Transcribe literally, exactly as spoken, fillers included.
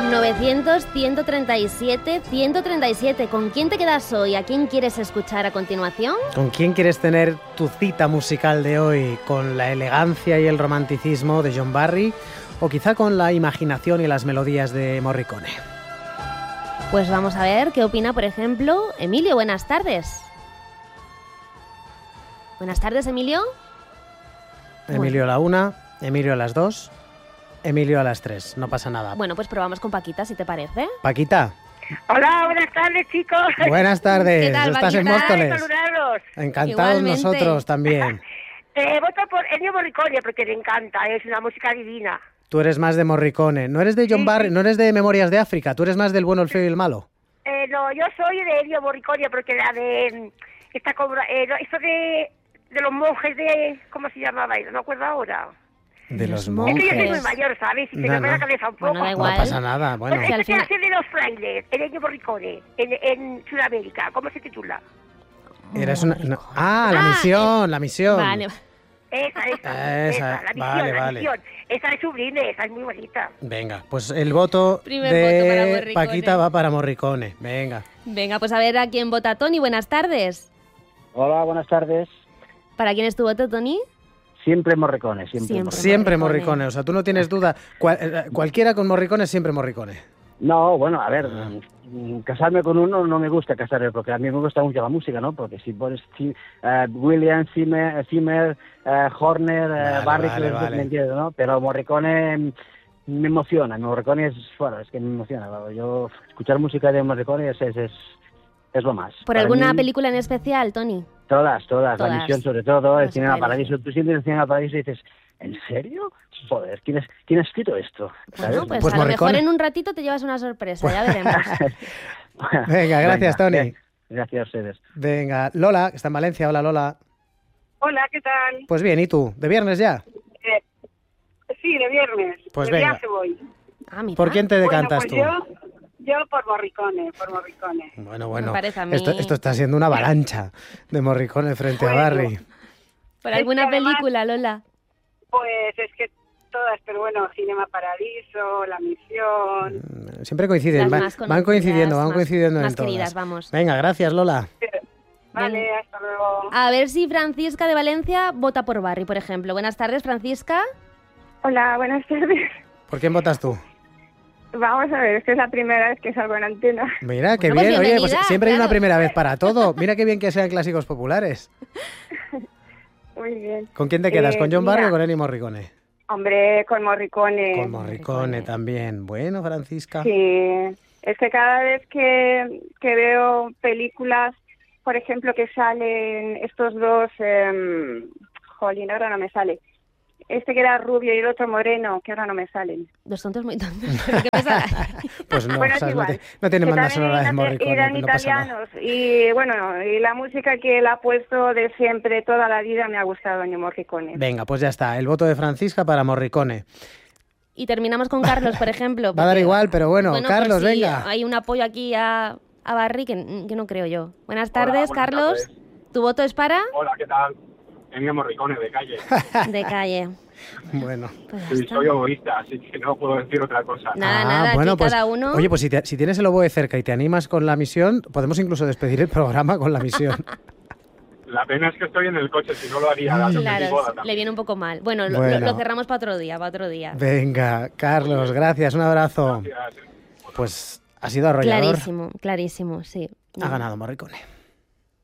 novecientos, ciento treinta y siete, ciento treinta y siete. ¿Con quién te quedas hoy? ¿A quién quieres escuchar a continuación? ¿Con quién quieres tener tu cita musical de hoy? ¿Con la elegancia y el romanticismo de John Barry? ¿O quizá con la imaginación y las melodías de Morricone? Pues vamos a ver qué opina, por ejemplo, Emilio. Buenas tardes. Buenas tardes, Emilio. Emilio a la una, Emilio a las dos, Emilio a las tres. No pasa nada. Bueno, pues probamos con Paquita, si te parece. Paquita. Hola, buenas tardes, chicos. Buenas tardes. ¿Qué tal, ¿Estás en Paquita? Móstoles? Saludaros. Encantados Igualmente. nosotros también. Eh, voto por Ennio Morricone porque me encanta, es una música divina. Tú eres más de Morricone. ¿No eres de John Sí, Barry? sí. ¿No eres de Memorias de África? ¿Tú eres más del bueno, el feo y el malo? Eh, no, yo soy de Ennio Morricone porque la de... Esta cobra, eh, no, esto de, de los monjes de... ¿Cómo se llamaba? No me acuerdo ahora. De los Es monjes. que yo soy muy Monjes. mayor, ¿sabes? Y se No, me va no. la cabeza un poco. Bueno, da No igual. pasa nada. Bueno, Bueno, Si al esta final- clase de los frailes, el Ennio Morricone, en, en Sudamérica, ¿cómo se titula? eres una... no. Ah, la Ah, misión, la misión. Vale. Esa, esa, Esa, esa, la misión, vale, la vale. misión. Esa es sublime, esa es muy bonita. Venga, pues el voto Primer voto para de Morricone. Paquita va para Morricone. Venga. Venga, pues a ver a quién vota Tony. Buenas tardes. Hola, buenas tardes. ¿Para quién es tu voto, Tony? Siempre Morricone, siempre. Siempre. Morricone. Siempre Morricone. Morricone. O sea, tú no tienes duda. Cual- eh, cualquiera con Morricone, siempre Morricone. No, bueno, a ver, mm, casarme con uno no me gusta casarme, porque a mí me gusta mucho la música, ¿no? Porque si pones Ci- eh, Williams, Zimmer, Zimmer eh, Horner, eh, Vale, Barry, vale, que vale. me entiendes, ¿no? Pero Morricone mm, me emociona, Morricone es, bueno, es que me emociona. claro. Yo, escuchar música de Morricone es, es, es, es lo más. ¿Por Para alguna mí, película en especial, Tony? Todas, todas, Todas. la misión sobre todo, el Las Cinema pelis. Paradiso. Tú sientes el Cinema Paradiso y dices, ¿en serio? Joder, ¿quién, es, ¿quién ha escrito esto? ¿Sabes? Bueno, pues, Pues a lo Morricone. mejor en un ratito te llevas una sorpresa, ya veremos. Venga, gracias, Tony. bien. Gracias a ustedes. Venga, Lola, que está en Valencia. Hola, Lola. Hola, ¿qué tal? Pues bien, ¿y tú? ¿De viernes ya? Eh, sí, de viernes. Pues de venga. viaje voy. Ah, mira. ¿Por quién te decantas bueno, tú? pues yo, yo por Morricone, por Morricone. Bueno, bueno. Me parece a mí. Esto, esto está siendo una avalancha de Morricone frente a Bueno. Barry. ¿Por Es alguna que además- película, Lola? Pues es que todas, pero bueno, Cinema Paradiso, La Misión... Mm, Siempre coinciden, Las van, más van conocidas, coincidiendo, van más- coincidiendo más en todas. queridas, vamos. Venga, gracias, Lola. Vale, hasta luego. A ver si Francisca de Valencia vota por Barry, por ejemplo. Buenas tardes, Francisca. Hola, buenas tardes. ¿Por quién votas tú? Vamos a ver, es que es la primera vez que salgo en antena. Mira, qué Bueno, pues bien. Oye, pues bienvenida, siempre hay una claro. primera vez para todo. Mira qué bien que sean clásicos populares. Muy bien. ¿Con quién te quedas? Eh, ¿Con John Barry mira. o con Ennio Morricone? Hombre, con Morricone. Con Morricone también. Bueno, Francisca. Sí, es que cada vez que, que veo películas, por ejemplo, que salen estos dos, eh, jolín, ahora no me sale. Este que era rubio y el otro moreno, que ahora no me salen. Dos tontos muy tontos. ¿Pero qué pasa? Pues no, Bueno, es ¿sabes? no, igual. te- no tiene Que banda también sonora de eran- Morricone, eran no pasa nada. italianos y bueno, y la música que él ha puesto de siempre, toda la vida, me ha gustado Ennio Morricone. Venga, pues ya está. El voto de Francisca para Morricone. Y terminamos con Carlos, por ejemplo. Va a dar porque- igual, pero bueno, por Carlos, si venga. Hay un apoyo aquí a, a Barry que, que no creo yo. Buenas tardes, buenas Carlos. tardes. ¿Tu voto es para? Hola, ¿qué tal? Ennio Morricone, de calle. De calle. Bueno. Pues ya Sí, está. soy egoísta, así que no puedo decir otra cosa. Nada, Ah, nada, bueno, aquí pues, cada uno... Oye, pues si, te- si tienes el oboe cerca y te animas con la misión, podemos incluso despedir el programa con la misión. La pena es que estoy en el coche, si no lo haría. La Claro, boda le también. viene un poco mal. Bueno, lo- Bueno. Lo, lo cerramos para otro día, para otro día. Venga, Carlos, gracias, un abrazo. Gracias. Pues ha sido arrollador. Clarísimo, clarísimo, sí. Ha ganado Morricone.